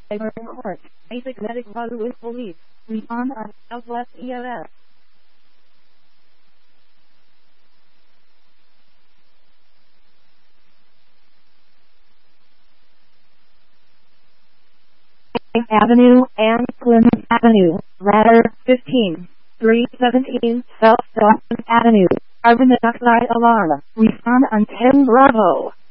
Everton Court, Basic Medic Log with Police, Respond on Southwest EMS. Avenue and Plymouth Avenue, Ladder 15, 317 South Dawson Avenue, carbon dioxide alarm, respond on 10 Bravo.